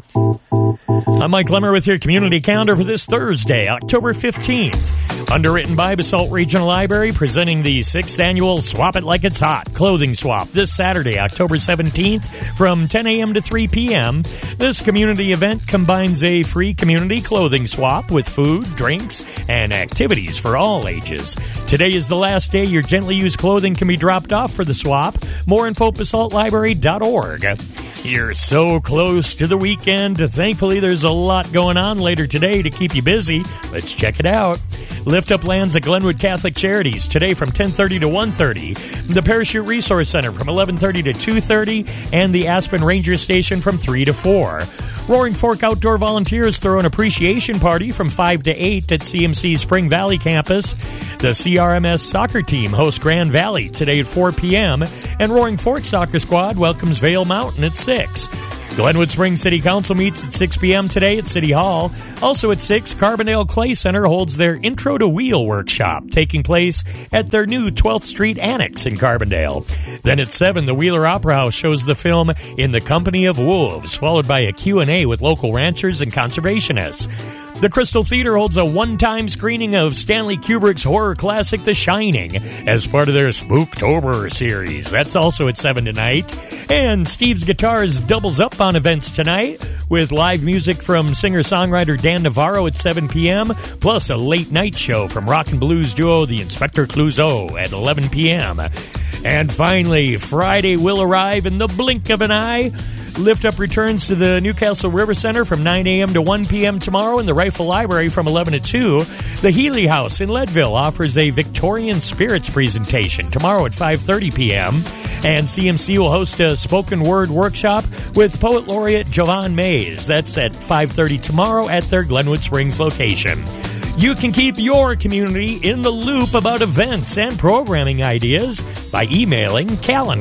I'm Mike Lemmer with your community calendar for this Thursday, October 15th. Underwritten by Basalt Regional Library, presenting the 6th annual Swap It Like It's Hot clothing swap this Saturday, October 17th from 10 a.m. to 3 p.m. This community event combines a free community clothing swap with food, drinks, and activities for all ages. Today is the last day your gently used clothing can be dropped off for the swap. More info at basaltlibrary.org. You're so close to the weekend. Thankfully, there's a lot going on later today to keep you busy. Let's check it out. Lift Up lands at Glenwood Catholic Charities today from 10:30 to 1:30. The Parachute Resource Center from 11:30 to 2:30. And the Aspen Ranger Station from 3 to 4. Roaring Fork Outdoor Volunteers throw an appreciation party from 5 to 8 at CMC Spring Valley campus. The CRMS soccer team hosts Grand Valley today at 4 p.m. And Roaring Fork Soccer Squad welcomes Vail Mountain at 6. Glenwood Springs City Council meets at 6 p.m. today at City Hall. Also at 6, Carbondale Clay Center holds their Intro to Wheel workshop, taking place at their new 12th Street Annex in Carbondale. Then at 7, the Wheeler Opera House shows the film In the Company of Wolves, followed by a Q&A with local ranchers and conservationists. The Crystal Theater holds a one-time screening of Stanley Kubrick's horror classic The Shining as part of their Spooktober series. That's also at 7 tonight. And Steve's Guitars doubles up on events tonight with live music from singer-songwriter Dan Navarro at 7 p.m., plus a late-night show from rock and blues duo The Inspector Clouseau at 11 p.m. And finally, Friday will arrive in the blink of an eye. Lift Up returns to the Newcastle River Center from 9 a.m. to 1 p.m. tomorrow, and the Rifle Library from 11 to 2. The Healy House in Leadville offers a Victorian Spirits presentation tomorrow at 5:30 p.m. And CMC will host a spoken word workshop with Poet Laureate Jovan Mays. That's at 5:30 tomorrow at their Glenwood Springs location. You can keep your community in the loop about events and programming ideas by emailing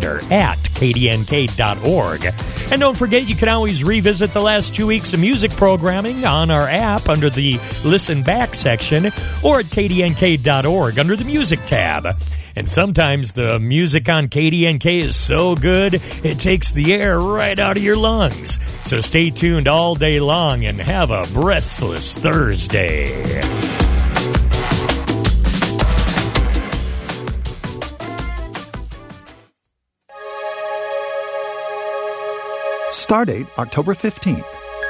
calendar@kdnk.org. And don't forget, you can always revisit the last 2 weeks of music programming on our app under the Listen Back section or at kdnk.org under the Music tab. And sometimes the music on KDNK is so good, it takes the air right out of your lungs. So stay tuned all day long and have a breathless Thursday. Stardate, October 15th.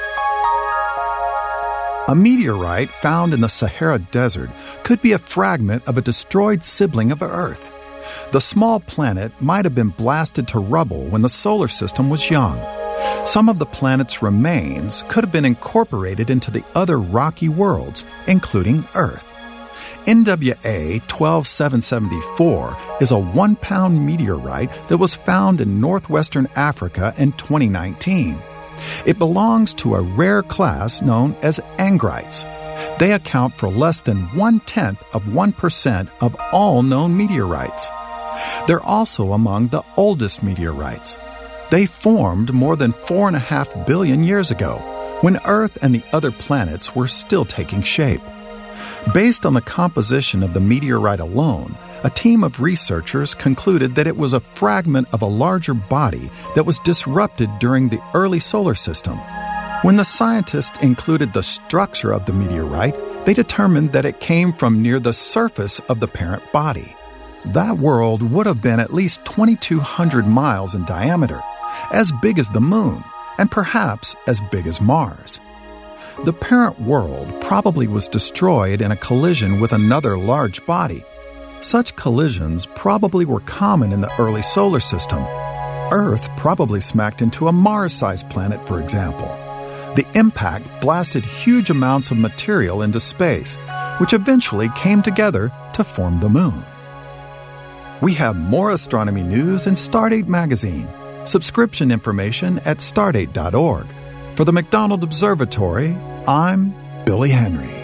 A meteorite found in the Sahara Desert could be a fragment of a destroyed sibling of Earth. The small planet might have been blasted to rubble when the solar system was young. Some of the planet's remains could have been incorporated into the other rocky worlds, including Earth. NWA 12774 is a 1-pound meteorite that was found in northwestern Africa in 2019. It belongs to a rare class known as angrites. They account for less than 0.1% of all known meteorites. They're also among the oldest meteorites. They formed more than 4.5 billion years ago, when Earth and the other planets were still taking shape. Based on the composition of the meteorite alone, a team of researchers concluded that it was a fragment of a larger body that was disrupted during the early solar system. When the scientists included the structure of the meteorite, they determined that it came from near the surface of the parent body. That world would have been at least 2,200 miles in diameter, as big as the Moon, and perhaps as big as Mars. The parent world probably was destroyed in a collision with another large body. Such collisions probably were common in the early solar system. Earth probably smacked into a Mars-sized planet, for example. The impact blasted huge amounts of material into space, which eventually came together to form the Moon. We have more astronomy news in Stardate magazine. Subscription information at stardate.org. For the McDonald Observatory, I'm Billy Henry.